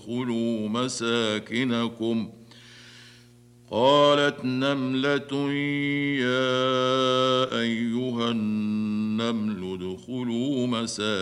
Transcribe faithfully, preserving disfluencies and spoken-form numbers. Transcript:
ادخلوا مساكنكم. قالت نملة يا أيها النمل ادخلوا مساكنكم